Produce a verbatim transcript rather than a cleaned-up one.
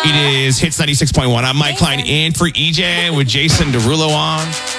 It is Hits ninety-six point one. I'm Mike Klein in for E J with Jason Derulo on.